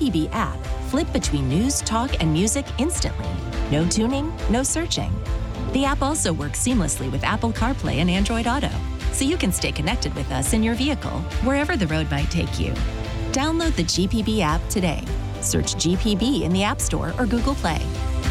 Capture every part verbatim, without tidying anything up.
P B app, flip between news, talk, and music instantly. No tuning, no searching. The app also works seamlessly with Apple CarPlay and Android Auto, so you can stay connected with us in your vehicle, wherever the road might take you. Download the G P B app today. Search G P B in the App Store or Google Play.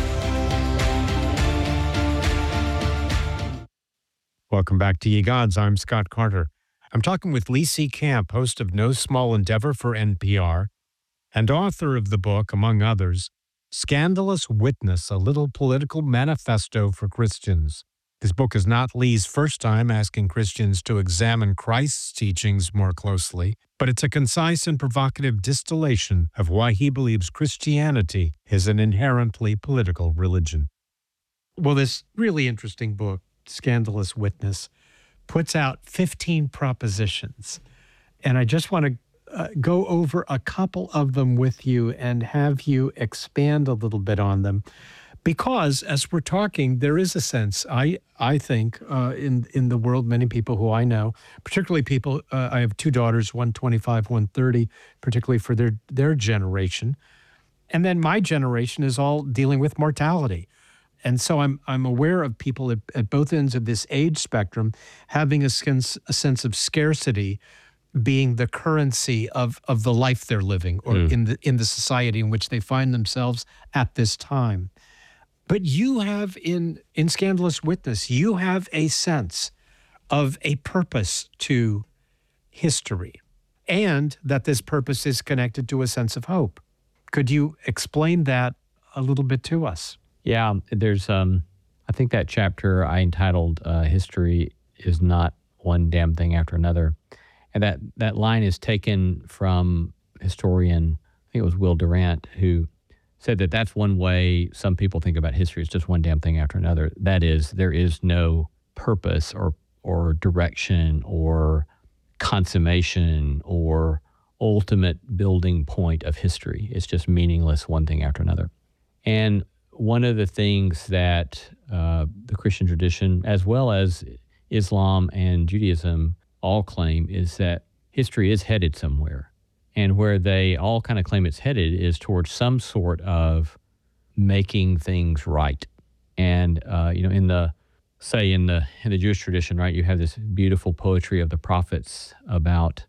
Welcome back to Ye Gods. I'm Scott Carter. I'm talking with Lee C. Camp, host of No Small Endeavor for N P R, and author of the book, among others, Scandalous Witness, a Little Political Manifesto for Christians. This book is not Lee's first time asking Christians to examine Christ's teachings more closely, but it's a concise and provocative distillation of why he believes Christianity is an inherently political religion. Well, this really interesting book, Scandalous Witness, puts out fifteen propositions. And I just want to uh, go over a couple of them with you and have you expand a little bit on them. Because as we're talking, there is a sense, I I think, uh, in, in the world, many people who I know, particularly people, uh, I have two daughters, one twenty-five, one thirty, particularly for their, their generation. And then my generation is all dealing with mortality. And so I'm I'm aware of people at, at both ends of this age spectrum having a sense, a sense of scarcity being the currency of, of the life they're living or mm. in the in the society in which they find themselves at this time. But you have in, in Scandalous Witness, you have a sense of a purpose to history and that this purpose is connected to a sense of hope. Could you explain that a little bit to us? Yeah, there's, um, I think that chapter I entitled uh, History is Not One Damn Thing After Another. And that, that line is taken from historian, I think it was Will Durant, who said that that's one way some people think about history. It's just one damn thing after another. That is, there is no purpose or or direction or consummation or ultimate building point of history. It's just meaningless one thing after another. And one of the things that uh, the Christian tradition, as well as Islam and Judaism, all claim is that history is headed somewhere. And where they all kind of claim it's headed is towards some sort of making things right. And, uh, you know, in the, say in the in the Jewish tradition, right, you have this beautiful poetry of the prophets about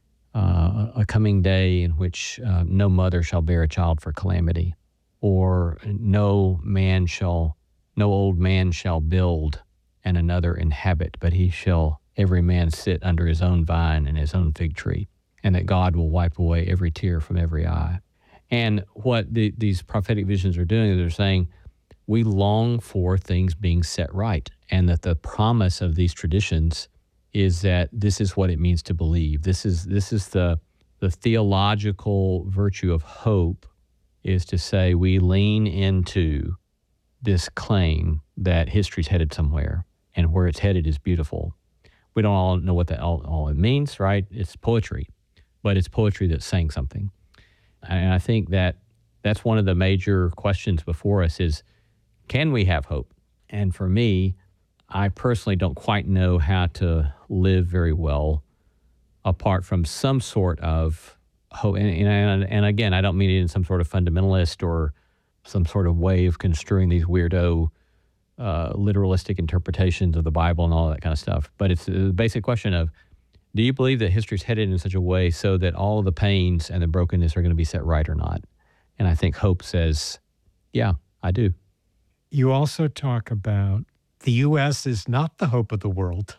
uh, a coming day in which uh, no mother shall bear a child for calamity, or no man shall, no old man shall build and another inhabit, but he shall, every man sit under his own vine and his own fig tree, and that God will wipe away every tear from every eye. And what the, these prophetic visions are doing is they're saying, we long for things being set right, and that the promise of these traditions is that this is what it means to believe. This is this is the the theological virtue of hope, is to say we lean into this claim that history's headed somewhere, and where it's headed is beautiful. We don't all know what that all, all it means, right? It's poetry, but it's poetry that's saying something. And I think that that's one of the major questions before us is, can we have hope? And for me, I personally don't quite know how to live very well apart from some sort of hope. And, and, and again, I don't mean it in some sort of fundamentalist or some sort of way of construing these weirdo uh, literalistic interpretations of the Bible and all that kind of stuff. But it's the basic question of, do you believe that history's headed in such a way so that all of the pains and the brokenness are going to be set right or not? And I think hope says, yeah, I do. You also talk about the U S is not the hope of the world.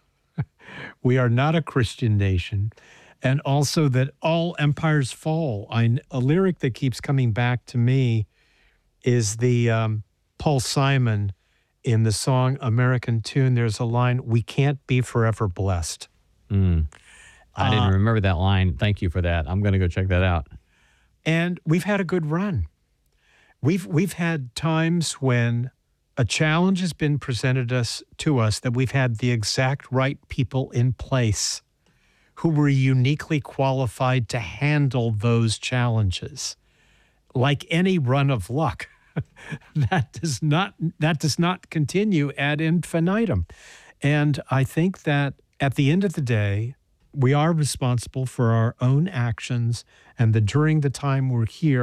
We are not a Christian nation. And also that all empires fall. I, a lyric that keeps coming back to me is the um, Paul Simon in the song American Tune. There's a line, we can't be forever blessed. Mm. I uh, didn't remember that line. Thank you for that. I'm going to go check that out. And we've had a good run. We've we've had times when a challenge has been presented us to us that we've had the exact right people in place who were uniquely qualified to handle those challenges. Like any run of luck, that does not that does not continue ad infinitum. And I think that at the end of the day, we are responsible for our own actions, and that during the time we're here,